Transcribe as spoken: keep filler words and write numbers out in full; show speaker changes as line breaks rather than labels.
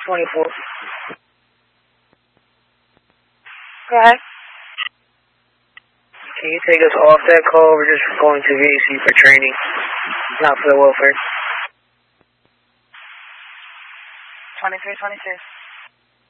twenty-four. Go ahead. Can you take us off that call? We're just going to V A C for training, not for the welfare.
twenty-three twenty-two.